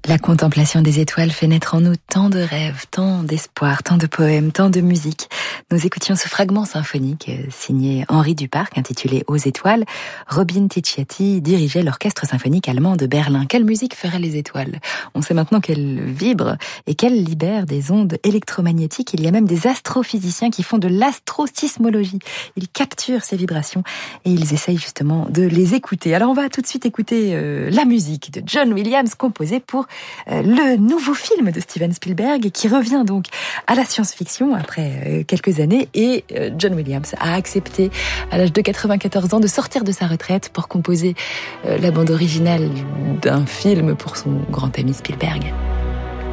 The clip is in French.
La contemplation des étoiles fait naître en nous tant de rêves, tant d'espoir, tant de poèmes, tant de musique. Nous écoutions ce fragment symphonique signé Henri Duparc, intitulé Aux étoiles. Robin Ticciati dirigeait l'orchestre symphonique allemand de Berlin. Quelle musique ferait les étoiles? On sait maintenant qu'elles vibrent et qu'elles libèrent des ondes électromagnétiques. Il y a même des astrophysiciens qui font de l'astrosismologie. Ils capturent ces vibrations et ils essayent justement de les écouter. Alors on va tout de suite écouter la musique de John Williams composée pour le nouveau film de Steven Spielberg qui revient donc à la science-fiction après quelques années, et John Williams a accepté à l'âge de 94 ans de sortir de sa retraite pour composer la bande originale d'un film pour son grand ami Spielberg.